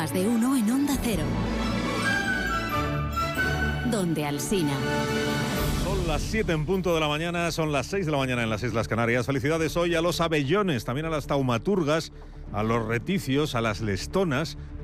Más de uno en Onda Cero. Donde Alsina. Son las 7 en punto de la mañana, son las 6 de la mañana en las Islas Canarias. Felicidades hoy a los abellones, también a las taumaturgas, a los reticios, a las lestonas,